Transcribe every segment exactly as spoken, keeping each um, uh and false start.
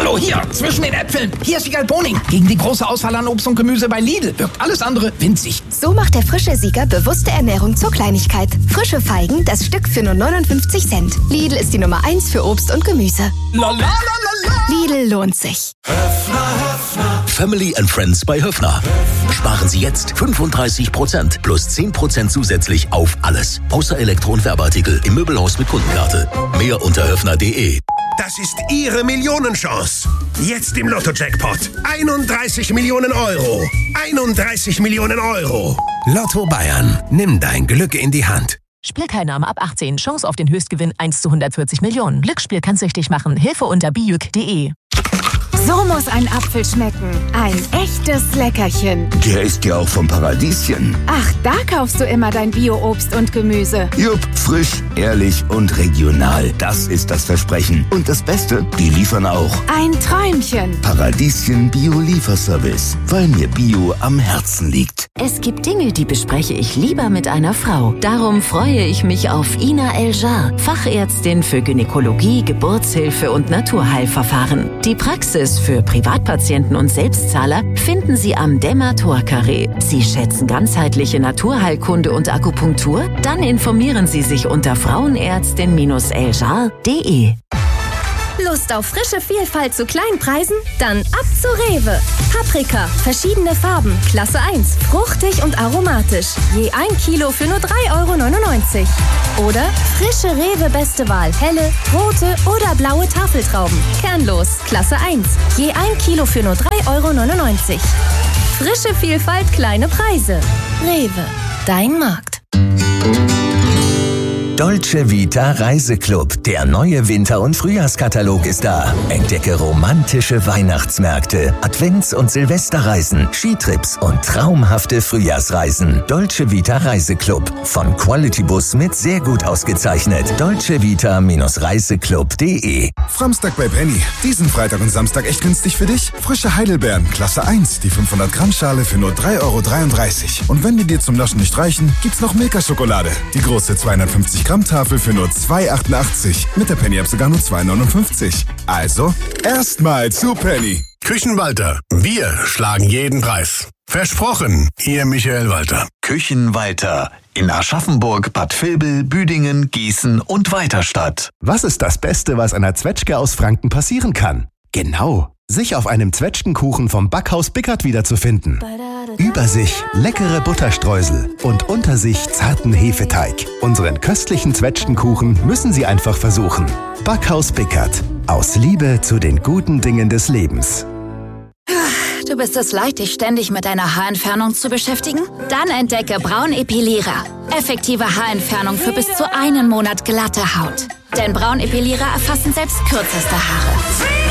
Hallo, hier, zwischen den Äpfeln. Hier ist Wiegald Boning. Gegen die große Auswahl an Obst und Gemüse bei Lidl wirkt alles andere winzig. So macht der frische Sieger bewusste Ernährung zur Kleinigkeit. Frische Feigen, das Stück für nur neunundfünfzig Cent. Lidl ist die Nummer eins für Obst und Gemüse. La, la, la, la, la. Lidl lohnt sich. Höfner, Höfner. Family and Friends bei Höfner. Sparen Sie jetzt fünfunddreißig Prozent plus zehn Prozent zusätzlich auf alles. Außer Elektro- und Werbeartikel im Möbelhaus mit Kundenkarte. Mehr unter höfner punkt de. Das ist Ihre Millionenchance. Jetzt im Lotto-Jackpot. einunddreißig Millionen Euro. einunddreißig Millionen Euro. Lotto Bayern. Nimm dein Glück in die Hand. Spielteilnahme ab achtzehn. Chance auf den Höchstgewinn eins zu hundertvierzig Millionen. Glücksspiel kann süchtig machen. Hilfe unter bijuk punkt de. So muss ein Apfel schmecken. Ein echtes Leckerchen. Der ist ja auch vom Paradieschen. Ach, da kaufst du immer dein Bio-Obst und Gemüse. Jupp, frisch, ehrlich und regional. Das ist das Versprechen. Und das Beste, die liefern auch. Ein Träumchen. Paradieschen Bio-Lieferservice. Weil mir Bio am Herzen liegt. Es gibt Dinge, die bespreche ich lieber mit einer Frau. Darum freue ich mich auf Ina El-Jar, Fachärztin für Gynäkologie, Geburtshilfe und Naturheilverfahren. Die Praxis für Privatpatienten und Selbstzahler finden Sie am Demator-Carré. Sie schätzen ganzheitliche Naturheilkunde und Akupunktur? Dann informieren Sie sich unter frauenärztin eljar punkt de. Lust auf frische Vielfalt zu Kleinpreisen? Dann ab zu Rewe. Paprika, verschiedene Farben, Klasse eins, fruchtig und aromatisch. Je ein Kilo für nur drei Euro neunundneunzig. Oder frische Rewe Beste Wahl, helle, rote oder blaue Tafeltrauben. Kernlos, Klasse eins. Je ein Kilo für nur drei Euro neunundneunzig. Frische Vielfalt, kleine Preise. Rewe, dein Markt. Dolce Vita Reiseclub. Der neue Winter- und Frühjahrskatalog ist da. Entdecke romantische Weihnachtsmärkte, Advents- und Silvesterreisen, Skitrips und traumhafte Frühjahrsreisen. Dolce Vita Reiseclub. Von Quality Bus mit sehr gut ausgezeichnet. dolce vita reiseclub punkt de. Framstag bei Penny. Diesen Freitag und Samstag echt günstig für dich? Frische Heidelbeeren, Klasse eins, die fünfhundert Gramm Schale für nur drei Euro dreiunddreißig. Und wenn die dir zum Naschen nicht reichen, gibt's noch Milka-Schokolade. Die große zweihundertfünfzig Gramm Tafel für nur zwei Euro achtundachtzig. Mit der Penny-App sogar nur zwei Euro neunundfünfzig. Also, erstmal zu Penny. Küchenwalter. Wir schlagen jeden Preis. Versprochen, Ihr Michael Walter. Küchenwalter. In Aschaffenburg, Bad Vilbel, Büdingen, Gießen und Weiterstadt. Was ist das Beste, was einer Zwetschge aus Franken passieren kann? Genau, sich auf einem Zwetschgenkuchen vom Backhaus Bickert wiederzufinden. Über sich leckere Butterstreusel und unter sich zarten Hefeteig. Unseren köstlichen Zwetschgenkuchen müssen Sie einfach versuchen. Backhaus Bickert. Aus Liebe zu den guten Dingen des Lebens. Du bist es leid, dich ständig mit deiner Haarentfernung zu beschäftigen? Dann entdecke Braun Epilierer. Effektive Haarentfernung für bis zu einen Monat glatte Haut. Denn Braun Epilierer erfassen selbst kürzeste Haare.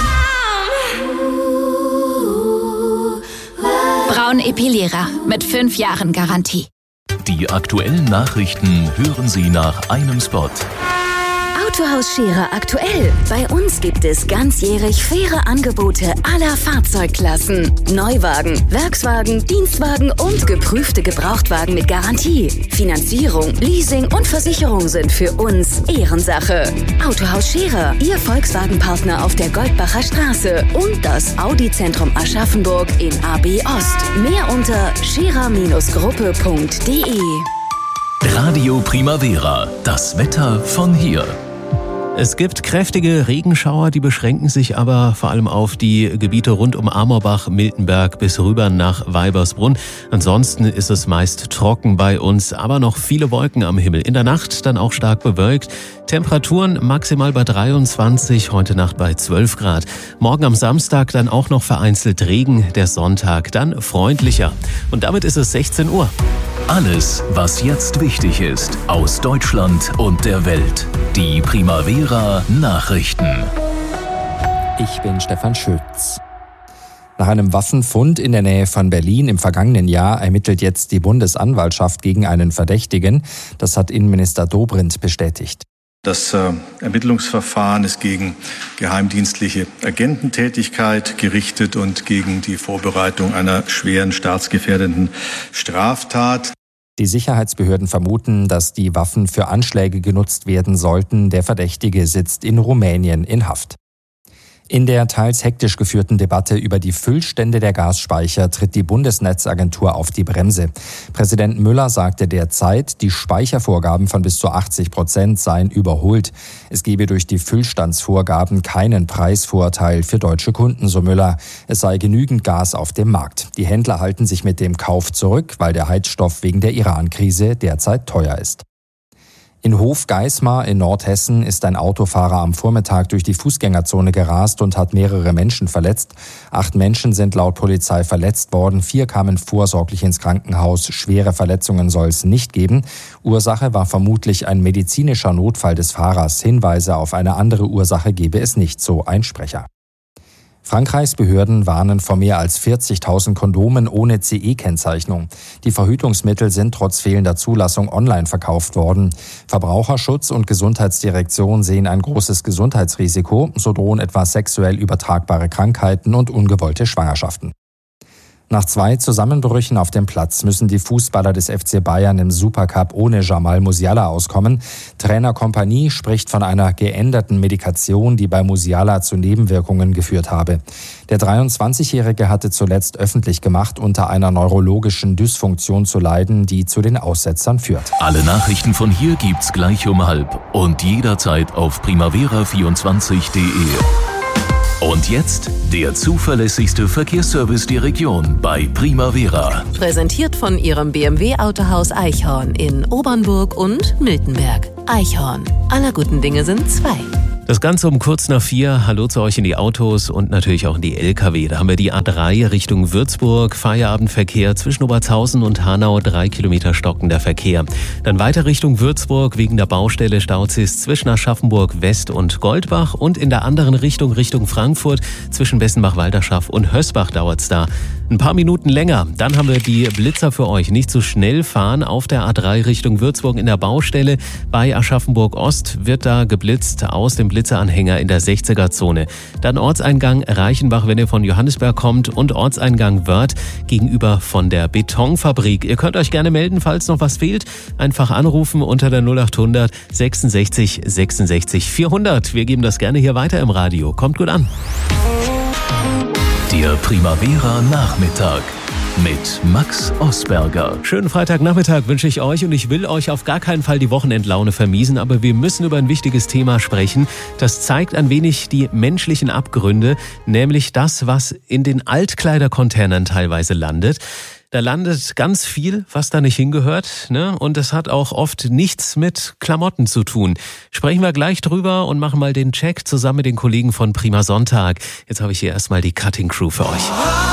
Braun Epilierer mit fünf Jahren Garantie. Die aktuellen Nachrichten hören Sie nach einem Spot. Autohaus Scherer aktuell. Bei uns gibt es ganzjährig faire Angebote aller Fahrzeugklassen. Neuwagen, Werkswagen, Dienstwagen und geprüfte Gebrauchtwagen mit Garantie. Finanzierung, Leasing und Versicherung sind für uns Ehrensache. Autohaus Scherer, Ihr Volkswagen-Partner auf der Goldbacher Straße und das Audi-Zentrum Aschaffenburg in A B Ost. Mehr unter scherer Gruppe punkt de. Radio Primavera. Das Wetter von hier. Es gibt kräftige Regenschauer, die beschränken sich aber vor allem auf die Gebiete rund um Amorbach, Miltenberg bis rüber nach Weibersbrunn. Ansonsten ist es meist trocken bei uns, aber noch viele Wolken am Himmel. In der Nacht dann auch stark bewölkt. Temperaturen maximal bei dreiundzwanzig, heute Nacht bei zwölf Grad. Morgen am Samstag dann auch noch vereinzelt Regen, der Sonntag dann freundlicher. Und damit ist es sechzehn Uhr. Alles, was jetzt wichtig ist, aus Deutschland und der Welt. Die Primavera Nachrichten. Ich bin Stefan Schütz. Nach einem Waffenfund in der Nähe von Berlin im vergangenen Jahr ermittelt jetzt die Bundesanwaltschaft gegen einen Verdächtigen. Das hat Innenminister Dobrindt bestätigt. Das äh, Ermittlungsverfahren ist gegen geheimdienstliche Agententätigkeit gerichtet und gegen die Vorbereitung einer schweren staatsgefährdenden Straftat. Die Sicherheitsbehörden vermuten, dass die Waffen für Anschläge genutzt werden sollten. Der Verdächtige sitzt in Rumänien in Haft. In der teils hektisch geführten Debatte über die Füllstände der Gasspeicher tritt die Bundesnetzagentur auf die Bremse. Präsident Müller sagte derzeit, die Speichervorgaben von bis zu achtzig Prozent seien überholt. Es gebe durch die Füllstandsvorgaben keinen Preisvorteil für deutsche Kunden, so Müller. Es sei genügend Gas auf dem Markt. Die Händler halten sich mit dem Kauf zurück, weil der Heizstoff wegen der Iran-Krise derzeit teuer ist. In Hofgeismar in Nordhessen ist ein Autofahrer am Vormittag durch die Fußgängerzone gerast und hat mehrere Menschen verletzt. Acht Menschen sind laut Polizei verletzt worden, vier kamen vorsorglich ins Krankenhaus. Schwere Verletzungen soll es nicht geben. Ursache war vermutlich ein medizinischer Notfall des Fahrers. Hinweise auf eine andere Ursache gebe es nicht, so ein Sprecher. Frankreichs Behörden warnen vor mehr als vierzigtausend Kondomen ohne C E-Kennzeichnung. Die Verhütungsmittel sind trotz fehlender Zulassung online verkauft worden. Verbraucherschutz und Gesundheitsdirektion sehen ein großes Gesundheitsrisiko. So drohen etwa sexuell übertragbare Krankheiten und ungewollte Schwangerschaften. Nach zwei Zusammenbrüchen auf dem Platz müssen die Fußballer des F C Bayern im Supercup ohne Jamal Musiala auskommen. Trainer Kompanie spricht von einer geänderten Medikation, die bei Musiala zu Nebenwirkungen geführt habe. Der dreiundzwanzigjährige hatte zuletzt öffentlich gemacht, unter einer neurologischen Dysfunktion zu leiden, die zu den Aussetzern führt. Alle Nachrichten von hier gibt's gleich um halb und jederzeit auf primavera vierundzwanzig punkt de. Und jetzt der zuverlässigste Verkehrsservice der Region bei Primavera. Präsentiert von Ihrem B M W-Autohaus Eichhorn in Obernburg und Miltenberg. Eichhorn. Aller guten Dinge sind zwei. Das Ganze um kurz nach vier. Hallo zu euch in die Autos und natürlich auch in die L K W. Da haben wir die A drei Richtung Würzburg. Feierabendverkehr zwischen Obertshausen und Hanau. Drei Kilometer stockender Verkehr. Dann weiter Richtung Würzburg wegen der Baustelle Stauzis zwischen Aschaffenburg West und Goldbach. Und in der anderen Richtung, Richtung Frankfurt, zwischen Bessenbach-Walderschaft und Hösbach dauert es da ein paar Minuten länger. Dann haben wir die Blitzer für euch. Nicht zu schnell fahren auf der A drei Richtung Würzburg in der Baustelle. Bei Aschaffenburg Ost wird da geblitzt aus dem Blitzeranhänger in der sechziger-Zone. Dann Ortseingang Reichenbach, wenn ihr von Johannisberg kommt, und Ortseingang Wörth gegenüber von der Betonfabrik. Ihr könnt euch gerne melden, falls noch was fehlt. Einfach anrufen unter der null achthundert sechsundsechzig sechsundsechzig vierhundert. Wir geben das gerne hier weiter im Radio. Kommt gut an. Der Primavera Nachmittag mit Max Osberger. Schönen Freitagnachmittag wünsche ich euch und ich will euch auf gar keinen Fall die Wochenendlaune vermiesen, aber wir müssen über ein wichtiges Thema sprechen. Das zeigt ein wenig die menschlichen Abgründe, nämlich das, was in den Altkleidercontainern teilweise landet. Da landet ganz viel, was da nicht hingehört, ne? Und das hat auch oft nichts mit Klamotten zu tun. Sprechen wir gleich drüber und machen mal den Check zusammen mit den Kollegen von Prima Sonntag. Jetzt habe ich hier erstmal die Cutting Crew für euch.